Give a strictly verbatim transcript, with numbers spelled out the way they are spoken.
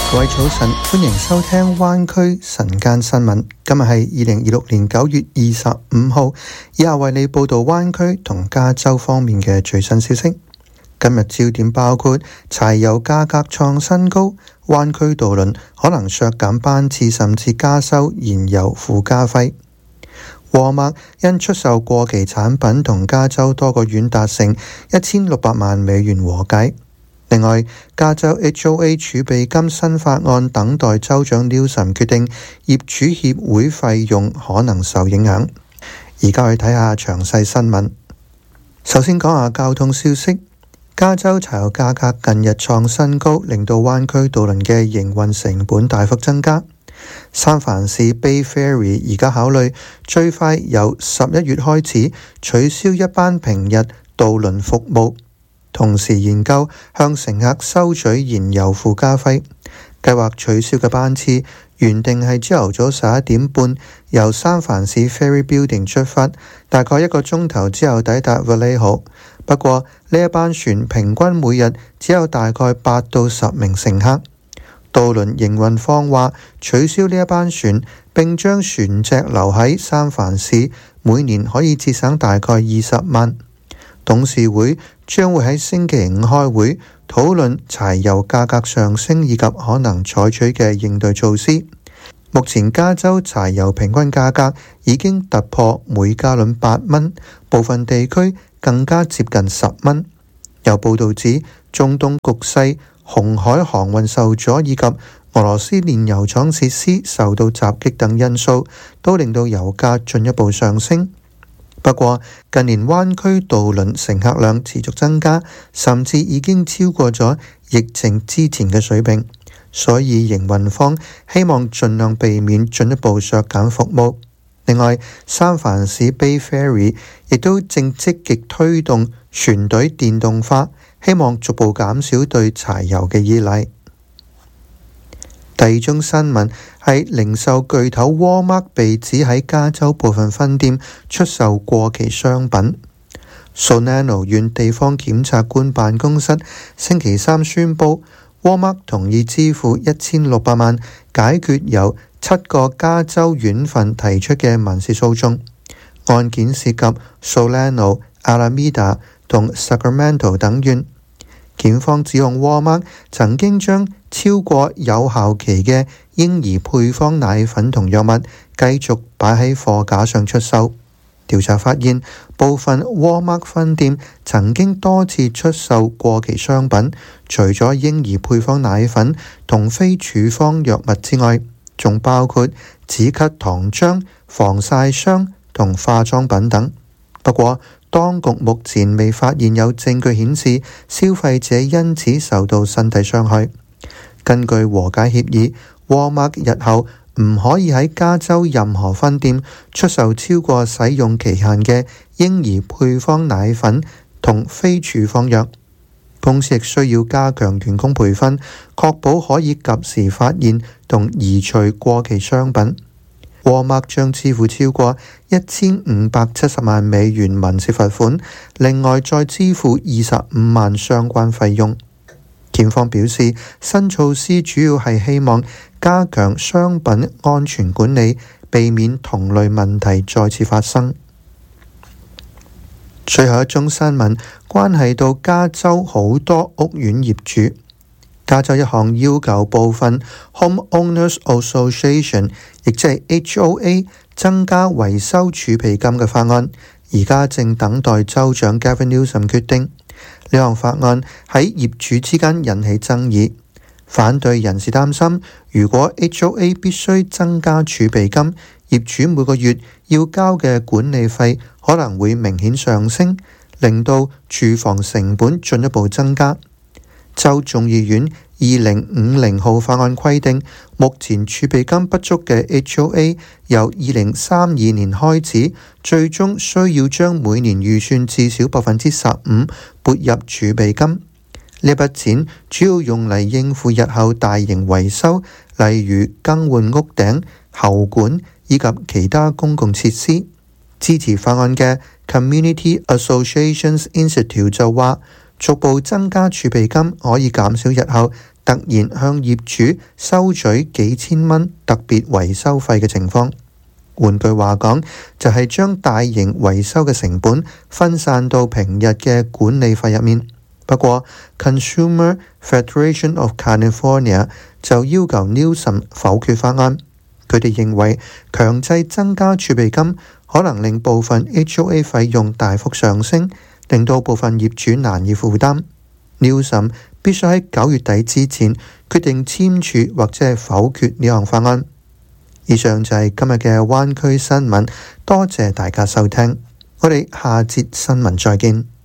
各位早晨，歡迎收聽灣區晨間新聞。今日係二零二六年九月二十五號，以下為你報道灣區同加州方面嘅最新消息。今日焦點包括柴油價格創新高，灣區渡輪可能削減班次，甚至加收燃油附加費。沃爾瑪因出售過期產品同加州多個縣達成一千六百萬美元和解。另外，加州 H O A 儲備金新法案等待州長 Newsom 決定，業主協會費用可能受影響。而家去睇下詳細新聞。首先講下交通消息，加州柴油價格近日創新高，令到灣區渡輪嘅營運成本大幅增加。三藩市 Bay Ferry 而家考慮最快由十一月開始取消一班平日渡輪服務，同時研究向乘客收取燃油附加費。計劃取消嘅班次原定係朝頭早十一點半由三藩市 Ferry Building 出發，大概一個鐘頭之後抵達 Vallejo。不過呢一班船平均每日只有大概八到十名乘客。渡輪營運方話取消呢一班船，並將船隻留喺三藩市，每年可以節省大概二十萬。董事會將會喺星期五開會討論柴油價格上升以及可能採取嘅應對措施。目前加州柴油平均價格已經突破每加侖八蚊，部分地區更加接近十蚊。有報道指中東局勢、紅海航運受阻以及俄羅斯煉油廠設施受到襲擊等因素，都令到油價進一步上升。不過近年灣區渡輪乘客量持續增加，甚至已經超過咗疫情之前嘅水平，所以營運方希望盡量避免進一步削減服務。另外，三藩市 Bay Ferry 亦都正積極推動船隊電動化，希望逐步減少對柴油嘅依賴。第二宗新聞係零售巨頭 Walmart 被指喺加州部分分店出售過期商品。Solano 縣地方檢察官辦公室星期三宣布， Walmart 同意支付一千六百萬解決由七個加州縣份提出嘅民事訴訟。案件涉及 Solano、Alameda 同 Sacramento 等縣。檢方指控 Walmart 曾經將超過有效期嘅嬰兒配方奶粉同藥物繼續擺喺貨架上出售。調查發現，部分 Walmart 分店曾經多次出售過期商品，除咗嬰兒配方奶粉同非處方藥物之外，仲包括止咳糖漿、防曬霜同化妝品等。不過，當局目前未發現有證據顯示消費者因此受到身體傷害。根據和解協議， Walmart 日後唔可以喺加州任何分店出售超過使用期限嘅嬰兒配方奶粉同非處方藥。公司亦需要加強員工培訓，確保可以及時發現同移除過期商品。Walmart將支付超過一千五百七十萬美元民事罰款，另外再支付二十五萬相關費用。檢方表示，新措施主要係希望加強商品安全管理，避免同類問題再次發生。最後一宗新聞關係到加州好多屋苑業主。加州一項要求部分 Homeowners Association， 亦即係 H O A 增加維修儲備金嘅法案，而家正等待州長 Gavin Newsom 決定。呢項法案喺業主之間引起爭議，反對人士擔心，如果 H O A 必須增加儲備金，業主每個月要交嘅管理費可能會明顯上升，令到住房成本進一步增加。州眾議院二零五零號法案規定，目前儲備金不足嘅 H O A 由二零三二年開始，最終需要將每年預算至少百分之十五撥入儲備金。呢筆錢主要用嚟應付日後大型維修，例如更換屋頂、喉管以及其他公共設施。支持法案嘅 Community Associations Institute 就話，逐步增加儲備金可以減少日後突然向業主收取幾千蚊特別維修費嘅情況。換句話講，就係將大型維修嘅成本分散到平日嘅管理費入面。不過 Consumer Federation of California 就要求 Newsom 否決法案。佢哋認為強制增加儲備金可能令部分 H O A 費用大幅上升，令到部分業主難以負擔。Newsom 必須喺九月底之前決定簽署或者係否決呢項法案。以上就係今日嘅灣區新聞，多謝大家收聽，我哋下節新聞再見。